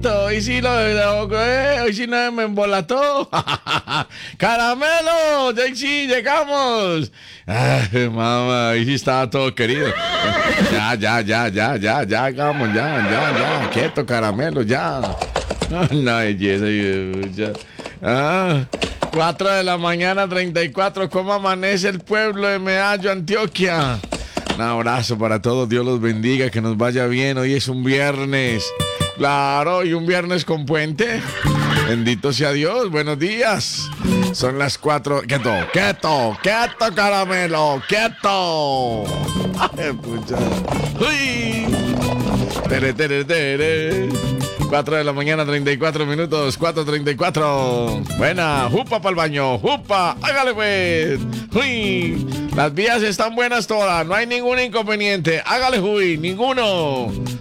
Carito, hoy sí no me embolató. Caramelo, sí, llegamos. Ay, mamá, ahí sí estaba todo querido. Ya, vamos, ya, quieto, Caramelo, ya. No, belleza, ya. 4 de la mañana, 34. ¿Cómo amanece el pueblo de Medallo, Antioquia? Un abrazo para todos, Dios los bendiga, que nos vaya bien. Hoy es un viernes. Claro, y un viernes con puente. Bendito sea Dios, buenos días. Son las 4. Quieto, Caramelo, quieto. Ay, pucha. Uy. Tere. 4 de la mañana, 34 minutos, 4:34. Buena, jupa para el baño, jupa, hágale pues. Uy. Las vías están buenas todas, no hay ningún inconveniente. Hágale, ninguno.